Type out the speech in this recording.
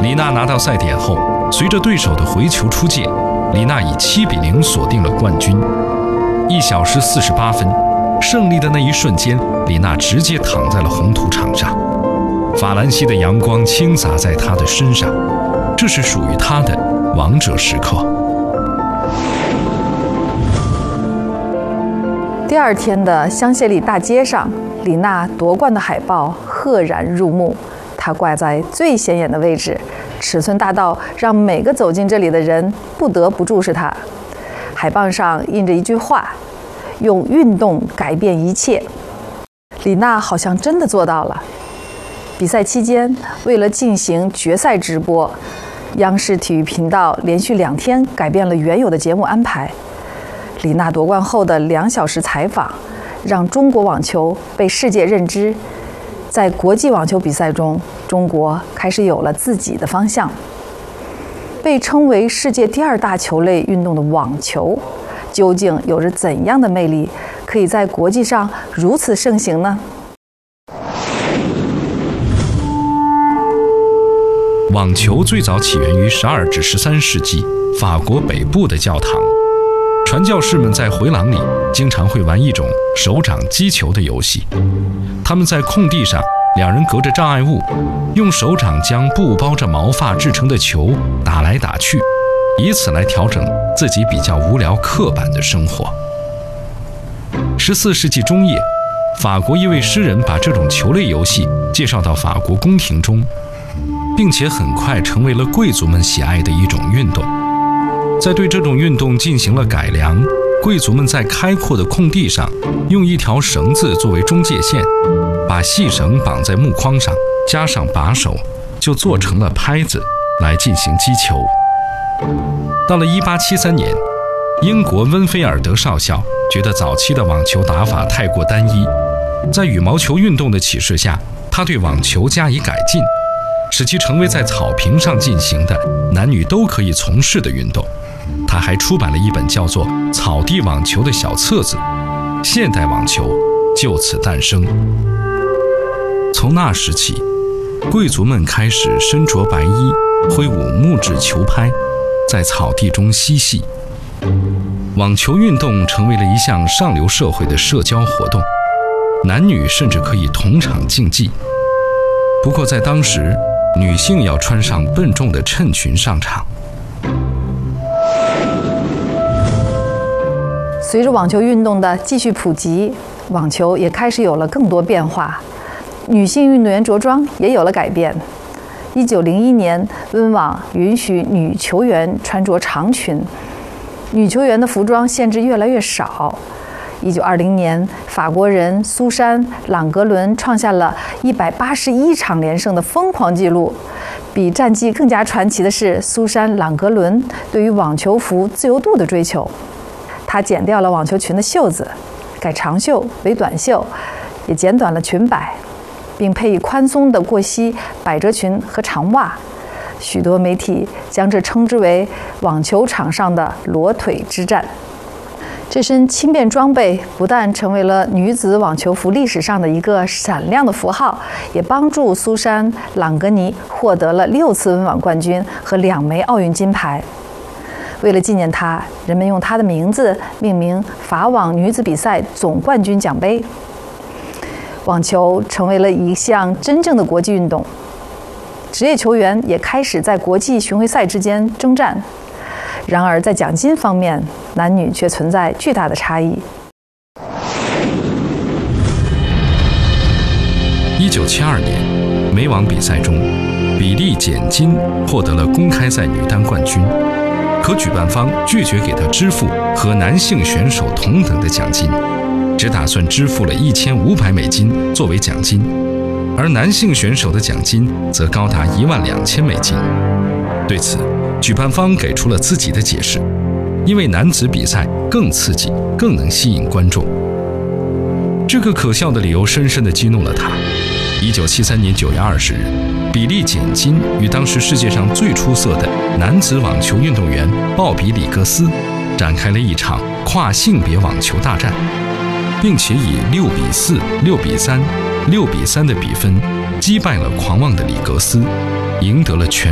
李娜拿到赛点后，随着对手的回球出界，李娜以7-0锁定了冠军。1小时48分，胜利的那一瞬间，李娜直接躺在了红土场上，法兰西的阳光倾洒在她的身上，这是属于她的王者时刻。 第二天的香榭丽大街上，李娜夺冠的海报赫然入目，她挂在最显眼的位置，尺寸大到让每个走进这里的人不得不注视她。海报上印着一句话：用运动改变一切。李娜好像真的做到了。比赛期间，为了进行决赛直播，央视体育频道连续2天改变了原有的节目安排。李娜夺冠后的2小时采访，让中国网球被世界认知。在国际网球比赛中，中国开始有了自己的方向。被称为世界第2大球类运动的网球，究竟有着怎样的魅力，可以在国际上如此盛行呢？ 网球最早起源于12至13世纪法国北部的教堂。传教士们在回廊里经常会玩一种手掌击球的游戏，他们在空地上2人隔着障碍物，用手掌将布包着毛发制成的球打来打去，以此来调整自己比较无聊刻板的生活。14世纪中叶，法国一位诗人把这种球类游戏介绍到法国宫廷中，并且很快成为了贵族们喜爱的一种运动。在对这种运动进行了改良，贵族们在开阔的空地上用一条绳子作为中界线，把细绳绑在木框上，加上把手，就做成了拍子来进行击球。到了1873年，英国温菲尔德少校觉得早期的网球打法太过单一，在羽毛球运动的启示下，他对网球加以改进，使其成为在草坪上进行的男女都可以从事的运动。他还出版了一本叫做《草地网球》的小册子，现代网球就此诞生。从那时起，贵族们开始身着白衣，挥舞木质球拍，在草地中嬉戏。网球运动成为了一项上流社会的社交活动，男女甚至可以同场竞技。不过在当时，女性要穿上笨重的衬裙上场。 随着网球运动的继续普及，网球也开始有了更多变化，女性运动员着装也有了改变。1901年，温网允许女球员穿着长裙，女球员的服装限制越来越少。1920年，法国人苏珊·朗格伦创下了181场连胜的疯狂纪录。比战绩更加传奇的是，苏珊·朗格伦对于网球服自由度的追求。她剪掉了网球裙的袖子，改长袖为短袖，也剪短了裙摆，并配以宽松的过膝百褶裙和长袜。许多媒体将这称之为网球场上的裸腿之战。这身轻便装备不但成为了女子网球服历史上的一个闪亮的符号，也帮助苏珊·朗格尼获得了6次温网冠军和2枚奥运金牌。为了纪念她，人们用她的名字命名法网女子比赛总冠军奖杯。网球成为了一项真正的国际运动，职业球员也开始在国际巡回赛之间征战。然而在奖金方面，男女却存在巨大的差异。 1972年，美网比赛中，比利·简金获得了公开赛女单冠军，可举办方拒绝给她支付和男性选手同等的奖金，只打算支付了$1500作为奖金，而男性选手的奖金则高达$12000。对此，举办方给出了自己的解释，因为男子比赛更刺激，更能吸引观众。这个可笑的理由深深地激怒了他。1973年9月20日，比利·简金与当时世界上最出色的男子网球运动员鲍比·里格斯展开了一场跨性别网球大战，并且以6-4、6-3、6-3的比分击败了狂妄的里格斯，赢得了全